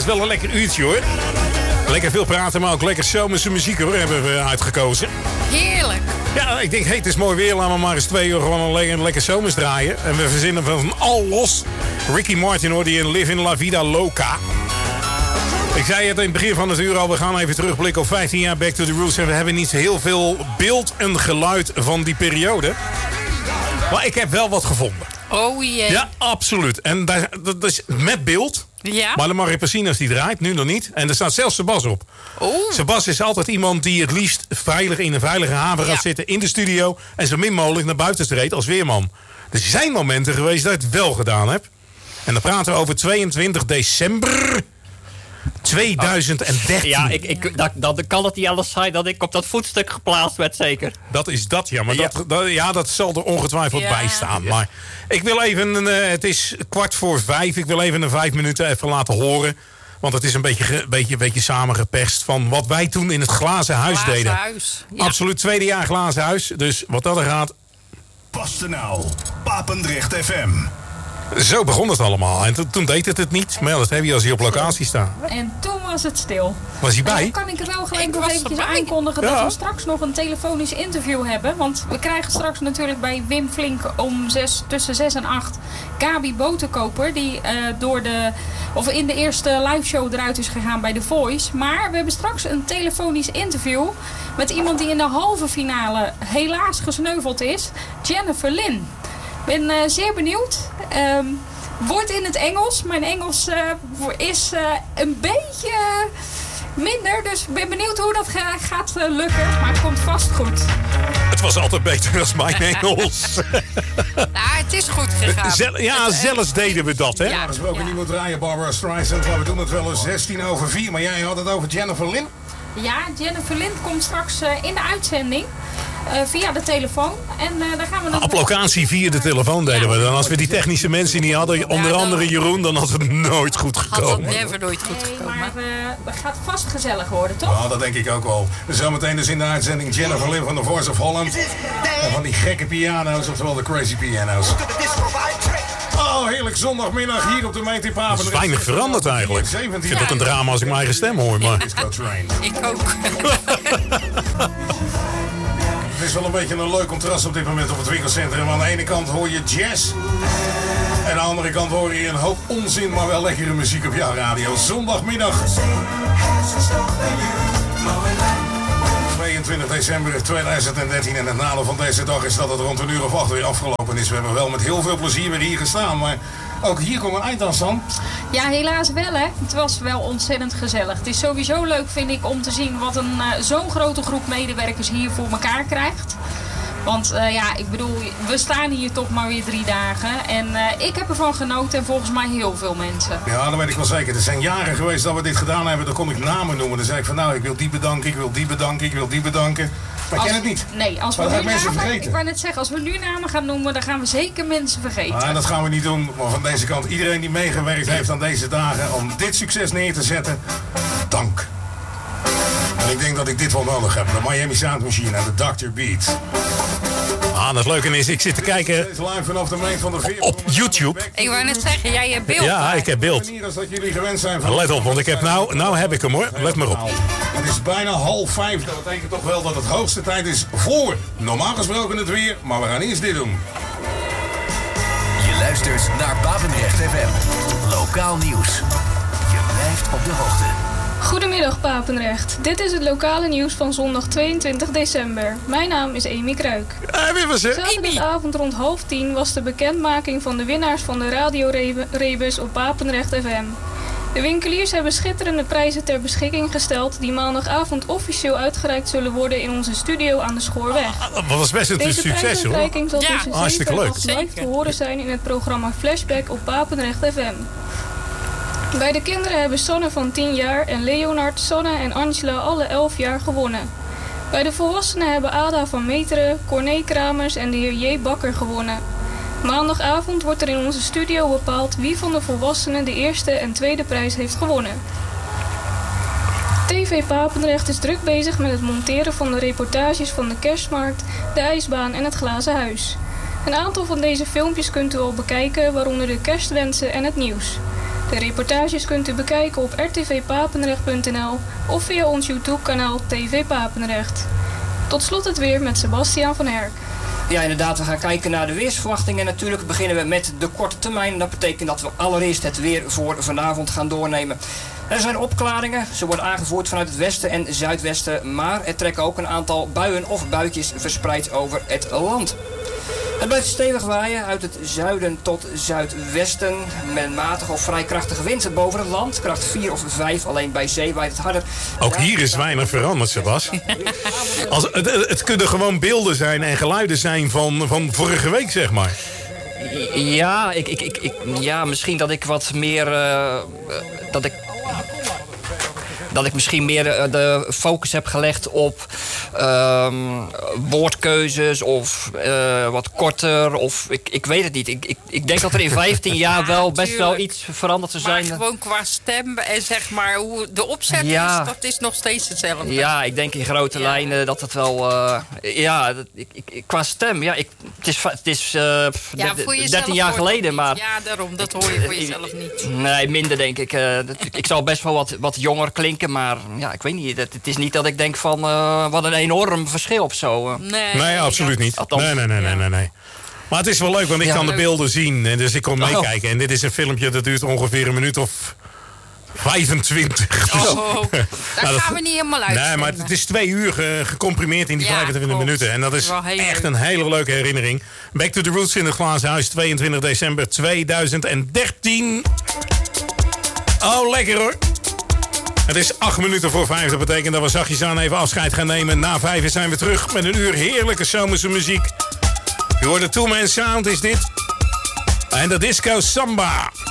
is wel een lekker uurtje hoor. Lekker veel praten, maar ook lekker zomerse muziek hoor, hebben we uitgekozen. Heerlijk. Ja, ik denk, het is mooi weer. Laten we maar eens 2 uur gewoon een lekker zomers draaien. En we verzinnen van al los. Ricky Martin hoor, die in Live in La Vida Loca. Ik zei het in het begin van het uur al, we gaan even terugblikken op 15 jaar Back to the Roots. En we hebben niet heel veel beeld en geluid van die periode. Maar ik heb wel wat gevonden. Oh jee. Ja, absoluut. En dat is met beeld. Ja? Maar de Maripacinas die draait, nu nog niet. En er staat zelfs Sebas op. Oh. Sebas is altijd iemand die het liefst veilig in een veilige haven gaat zitten in de studio. En zo min mogelijk naar buiten treedt als weerman. Er zijn momenten geweest dat ik het wel gedaan heb. En dan praten we over 22 december 2013. Ja, dan kan het niet alles zijn dat ik op dat voetstuk geplaatst werd, zeker. Dat is dat, ja. Maar dat zal er ongetwijfeld bij staan. Ja. Maar ik wil even, het is 4:15. Ik wil even een 5 minuten even laten horen. Want het is een beetje samengeperst van wat wij toen in het Glazen Huis deden. Huis. Ja. Absoluut, 2e jaar Glazen Huis. Dus wat dat er gaat. Pastenaal, Papendrecht FM. Zo begon het allemaal. En toen deed het niet. Maar ja, dat heb je als hij op locatie staat. En toen was het stil. Was hij bij? Dan kan ik er wel gelijk nog eventjes aankondigen dat we straks nog een telefonisch interview hebben. Want we krijgen straks natuurlijk bij Wim Flink tussen 6 en 8 Gabi Boterkoper. Die in de eerste liveshow eruit is gegaan bij The Voice. Maar we hebben straks een telefonisch interview met iemand die in de halve finale helaas gesneuveld is. Jennifer Lynn. Ik ben zeer benieuwd. Wordt in het Engels. Mijn Engels is een beetje minder. Dus ik ben benieuwd hoe dat gaat lukken. Maar het komt vast goed. Het was altijd beter dan mijn Engels. Nou, het is goed gegaan. Zelfs deden we dat, hè? Ja. Als we ook niet moeten draaien, Barbara Streisand. Maar we doen het wel eens 4:16. Maar jij had het over Jennifer Lynn? Ja, Jennifer Lynn komt straks in de uitzending. Via de telefoon. En daar gaan we Op locatie via de telefoon deden we dan. Als we die technische mensen niet hadden, onder andere Jeroen, dan had het nooit goed gekomen. Had het never nooit goed gekomen. Maar het gaat vast gezellig worden, toch? Nou, dat denk ik ook wel. Zometeen dus in de uitzending Jennifer Lynn van The Voice of Holland. En van die gekke piano's, oftewel de crazy piano's. Oh, heerlijk zondagmiddag hier op de meet in Papendrecht. Dat is weinig veranderd eigenlijk. Ik vind het een drama als ik mijn eigen stem hoor. Maar... Ik ook. Het is wel een beetje een leuk contrast op dit moment op het winkelcentrum. Aan de ene kant hoor je jazz. En aan de andere kant hoor je een hoop onzin, maar wel lekkere muziek op jouw radio. Zondagmiddag. 22 december 2013. En het nadeel van deze dag is dat het rond 1:08 weer afgelopen is. We hebben wel met heel veel plezier weer hier gestaan. Maar ook hier komt een eind aan, San. Ja, helaas wel hè. Het was wel ontzettend gezellig. Het is sowieso leuk vind ik om te zien wat zo'n grote groep medewerkers hier voor elkaar krijgt. Want ik bedoel, we staan hier toch maar weer 3 dagen. En ik heb ervan genoten en volgens mij heel veel mensen. Ja, dat weet ik wel zeker. Er zijn jaren geweest dat we dit gedaan hebben. Dan kon ik namen noemen. Dan zei ik van nou, ik wil die bedanken, ik wil die bedanken, ik wil die bedanken. Maar ik ken het niet. Nee, als we nu namen, ik wou net zeggen, als we nu namen gaan noemen, dan gaan we zeker mensen vergeten. Maar dat gaan we niet doen. Maar van deze kant, iedereen die meegewerkt heeft aan deze dagen om dit succes neer te zetten, dank. En ik denk dat ik dit wel nodig heb. De Miami Sound Machine en de Dr. Beat. Het leuke is, ik zit te kijken op YouTube. Ik wou net zeggen, jij hebt beeld. Ja, ik heb beeld. Let op, want ik heb nou heb ik hem hoor. Let maar op. Het is bijna 4:30. Dat betekent toch wel dat het hoogste tijd is voor normaal gesproken het weer. Maar we gaan eerst dit doen. Je luistert naar Papendrecht FM. Lokaal nieuws. Je blijft op de hoogte. Goedemiddag Papendrecht. Dit is het lokale nieuws van zondag 22 december. Mijn naam is Amy Kruik. Zaterdagavond rond 9:30 was de bekendmaking van de winnaars van de radiorebus op Papendrecht FM. De winkeliers hebben schitterende prijzen ter beschikking gesteld die maandagavond officieel uitgereikt zullen worden in onze studio aan de Schoorweg. Dat was best een succes hoor. Deze prijsuitreiking zal tussen 7 en 8 leuk. live te horen zijn in het programma Flashback op Papendrecht FM. Bij de kinderen hebben Sanne van 10 jaar en Leonard, Sanne en Angela alle 11 jaar gewonnen. Bij de volwassenen hebben Ada van Meteren, Corné Kramers en de heer J. Bakker gewonnen. Maandagavond wordt er in onze studio bepaald wie van de volwassenen de eerste en tweede prijs heeft gewonnen. TV Papendrecht is druk bezig met het monteren van de reportages van de kerstmarkt, de ijsbaan en het glazen huis. Een aantal van deze filmpjes kunt u al bekijken, waaronder de kerstwensen en het nieuws. De reportages kunt u bekijken op rtvpapenrecht.nl of via ons YouTube-kanaal TV Papendrecht. Tot slot het weer met Sebastiaan van Herk. Ja, inderdaad, we gaan kijken naar de weersverwachtingen. Natuurlijk beginnen we met de korte termijn. Dat betekent dat we allereerst het weer voor vanavond gaan doornemen. Er zijn opklaringen. Ze worden aangevoerd vanuit het westen en zuidwesten. Maar er trekken ook een aantal buien of buitjes verspreid over het land. Het blijft stevig waaien uit het zuiden tot zuidwesten. Met een matige of vrij krachtige wind boven het land. Kracht 4 of 5, alleen bij zee waait het harder. Ook hier is weinig veranderd, Sebas. Het kunnen gewoon beelden zijn en geluiden zijn van vorige week, zeg maar. Ja, ja, misschien dat ik wat meer... Dat ik misschien meer de focus heb gelegd op woordkeuzes of wat korter. Of ik weet het niet. Ik denk dat er in 15 jaar wel best wel iets veranderd zou zijn. Maar gewoon qua stem en zeg maar hoe de opzet is, dat is nog steeds hetzelfde. Ja, ik denk in grote lijnen dat het wel... qua stem, ja, het is 13 jaar geleden. Maar, ja, daarom, dat hoor je voor jezelf niet. Nee, minder denk ik. Ik zal best wel wat jonger klinken. Maar ja, ik weet niet. Het is niet dat ik denk van wat een enorm verschil of zo. Nee, absoluut niet. Nee. Maar het is wel leuk, want ik kan de beelden zien. En dus ik kon meekijken. En dit is een filmpje dat duurt ongeveer een minuut of 25. Daar gaan we niet helemaal uit. Nee, maar het is 2 uur gecomprimeerd in die 25 minuten. En dat is echt een hele leuke herinnering. Back to the Roots in het Glazen Huis, 22 december 2013. Oh, lekker hoor. Het is 8 minuten voor 5. Dat betekent dat we zachtjes aan even afscheid gaan nemen. Na 5 zijn we terug met een uur heerlijke zomerse muziek. Je hoort de Two Man Sound is dit. En de Disco Samba.